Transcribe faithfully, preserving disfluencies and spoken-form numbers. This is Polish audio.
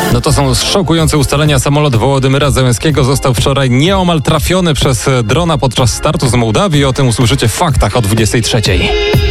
No to są szokujące ustalenia. Samolot Wołodymyra Zełenskiego został wczoraj nieomal trafiony przez drona podczas startu z Mołdawii. O tym usłyszycie w faktach o dwudziestej trzeciej.